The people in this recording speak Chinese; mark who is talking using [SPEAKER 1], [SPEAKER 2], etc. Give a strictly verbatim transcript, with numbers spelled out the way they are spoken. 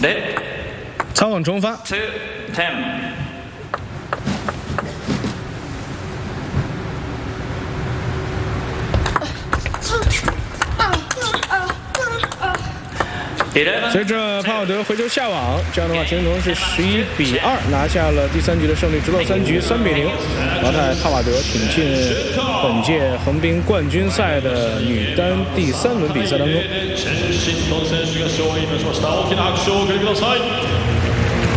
[SPEAKER 1] 擦网重发。
[SPEAKER 2] two ten。
[SPEAKER 1] 随着帕瓦德回球下网，这样的话，田中是十一比二拿下了第三局的胜利，直落三局三比零淘汰帕瓦德，挺进本届横滨冠军赛的女单第三轮比赛当中。